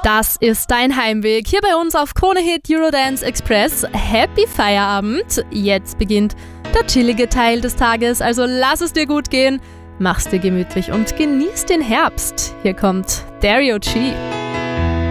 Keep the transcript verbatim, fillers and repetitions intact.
Das ist dein Heimweg hier bei uns auf Krone Hit Eurodance Express. Happy Feierabend! Jetzt beginnt der chillige Teil des Tages, also lass es dir gut gehen, mach's dir gemütlich und genieß den Herbst. Hier kommt Dario G.